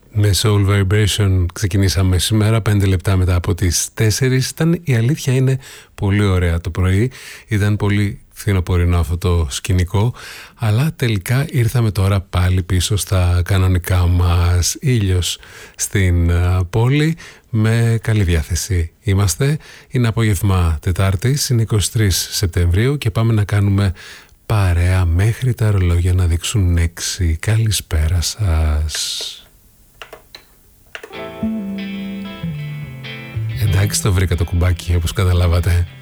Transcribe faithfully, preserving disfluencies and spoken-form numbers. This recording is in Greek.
Με Soul Vibration ξεκινήσαμε σήμερα, πέντε λεπτά μετά από τις τέσσερις. Ήταν, η αλήθεια είναι, πολύ ωραία το πρωί. Ήταν πολύ φθινοπορεινό αυτό το σκηνικό, αλλά τελικά ήρθαμε τώρα πάλι πίσω στα κανονικά μας. Ήλιος στην uh, πόλη, με καλή διάθεση είμαστε. Είναι απόγευμα Τετάρτης, είναι εικοστή τρίτη Σεπτεμβρίου και πάμε να κάνουμε παρέα μέχρι τα ρολόγια να δείξουν έξι. Καλησπέρα σας. Εντάξει, το βρήκα το κουμπάκι, όπως καταλάβατε.